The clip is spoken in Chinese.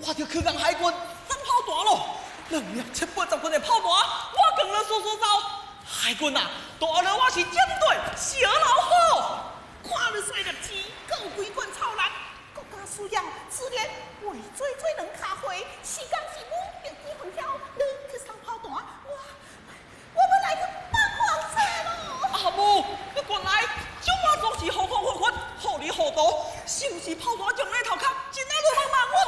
我着去人海军上炮弹咯，270quân的炮弹，我跟了叔叔走。海军啊，大了我是舰队小老虎， 看你细粒子，够几棍操人，国家需要自然为最两卡回，时间是5点几分跳，你去上炮弹，我要来去帮皇车咯。 阿母，你原来怎啊总是好困，好里好多，是不是炮弹将你头壳